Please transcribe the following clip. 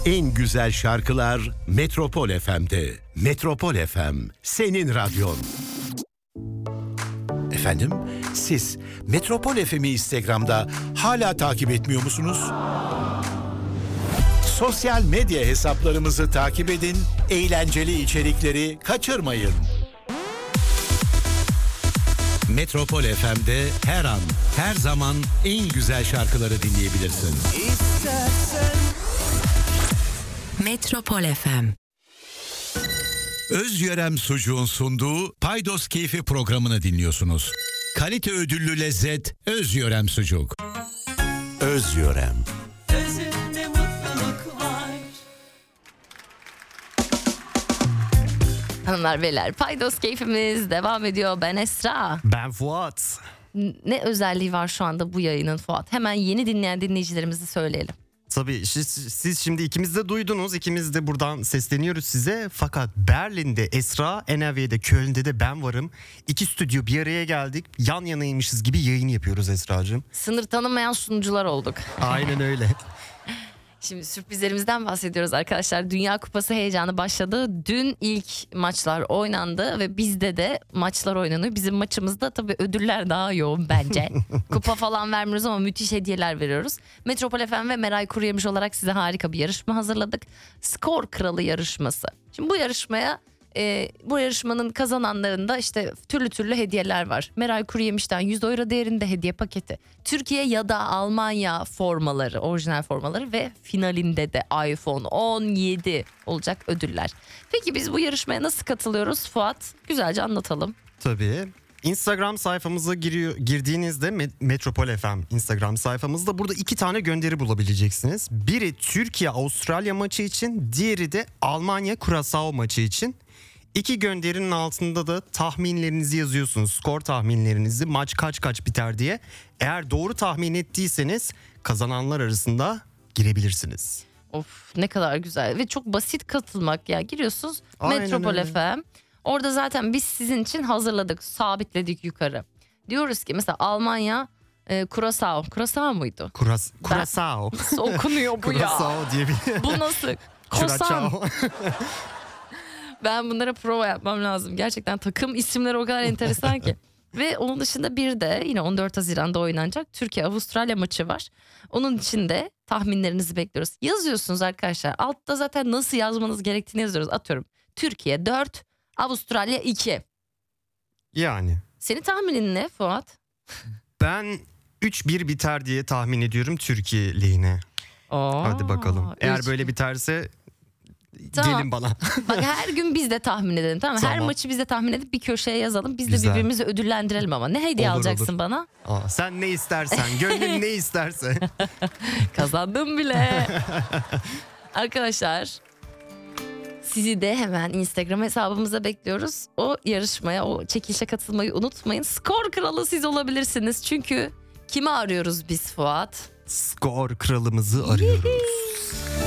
En güzel şarkılar Metropol FM'de. Metropol FM, senin radyon. Efendim, siz Metropol FM'i Instagram'da hala takip etmiyor musunuz? Sosyal medya hesaplarımızı takip edin, eğlenceli içerikleri kaçırmayın. Metropol FM'de her an, her zaman en güzel şarkıları dinleyebilirsin. Metropol FM. Özyörem Sucuğun sunduğu Paydos Keyfi programını dinliyorsunuz. Kalite ödüllü lezzet Özyörem Sucuk. Özyörem. Özünde mutluluk var. Hanımlar beyler, Paydos Keyfimiz devam ediyor. Ben Esra. Ben Fuat. Ne özelliği var şu anda bu yayının Fuat? Hemen yeni dinleyen dinleyicilerimizi söyleyelim. Tabii siz şimdi ikimiz de duydunuz. İkimiz de buradan sesleniyoruz size. Fakat Berlin'de Esra, NRW'de Köln'de de ben varım. İki stüdyo bir araya geldik. Yan yanaymışız gibi yayın yapıyoruz Esra'cığım. Sınır tanımayan sunucular olduk. Aynen öyle. Şimdi sürprizlerimizden bahsediyoruz arkadaşlar. Dünya Kupası heyecanı başladı. Dün ilk maçlar oynandı ve bizde de maçlar oynanıyor. Bizim maçımızda tabii ödüller daha yoğun bence. Kupa falan vermiyoruz ama müthiş hediyeler veriyoruz. Metropol FM ve Meray Kuruyemiş olarak size harika bir yarışma hazırladık. Skor Kralı yarışması. Şimdi bu yarışmanın kazananlarında işte türlü hediyeler var. Meray Kuruyemiş'ten 100 euro değerinde hediye paketi. Türkiye ya da Almanya formaları, orijinal formaları ve finalinde de iPhone 17 olacak ödüller. Peki biz bu yarışmaya nasıl katılıyoruz Fuat? Güzelce anlatalım. Tabii. Instagram sayfamıza girdiğinizde Metropol FM Instagram sayfamızda burada 2 tane gönderi bulabileceksiniz. Biri Türkiye-Avustralya maçı için, diğeri de Almanya-Curaçao maçı için. 2 gönderinin altında da tahminlerinizi yazıyorsunuz. Skor tahminlerinizi, maç kaç biter diye. Eğer doğru tahmin ettiyseniz kazananlar arasında girebilirsiniz. Of, ne kadar güzel ve çok basit katılmak ya. Giriyorsunuz Aynen Metropol öyle. FM. Orada zaten biz sizin için hazırladık, sabitledik yukarı. Diyoruz ki mesela Almanya, Curaçao muydu? Curaçao. Nasıl okunuyor bu ya? Curaçao diyebilirim. Bu nasıl? Kosan. Curaçao. Ben bunlara prova yapmam lazım. Gerçekten takım isimleri o kadar enteresan ki. Ve onun dışında bir de yine 14 Haziran'da oynanacak Türkiye-Avustralya maçı var. Onun için de tahminlerinizi bekliyoruz. Yazıyorsunuz arkadaşlar. Altta zaten nasıl yazmanız gerektiğini yazıyoruz. Atıyorum Türkiye 4, Avustralya 2. Yani Senin tahminin ne Fuat? ben 3-1 biter diye tahmin ediyorum Türkiye lehine. Hadi bakalım. Eğer böyle biterse Tamam. gelin bana. Bak her gün biz de tahmin edelim, tamam mı? Her Tamam. maçı biz de tahmin edip bir köşeye yazalım. Biz de Güzel. birbirimizi ödüllendirelim ama. Ne hediye Olur, alacaksın olur. bana? Sen ne istersen, gönlün ne isterse. Kazandım bile. Arkadaşlar, sizi de hemen Instagram hesabımıza bekliyoruz. O yarışmaya, o çekilişe katılmayı unutmayın. Skor kralı siz olabilirsiniz. Çünkü kimi arıyoruz biz Fuat? Skor kralımızı arıyoruz.